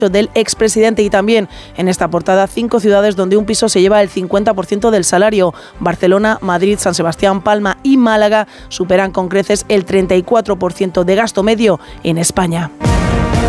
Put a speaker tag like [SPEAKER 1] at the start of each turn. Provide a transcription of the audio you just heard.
[SPEAKER 1] del expresidente. Y también en esta portada 5 ciudades donde un piso se lleva el 50% del salario. Barcelona, Madrid, San Sebastián, Palma y Málaga superan con creces el 34% de gasto medio en España.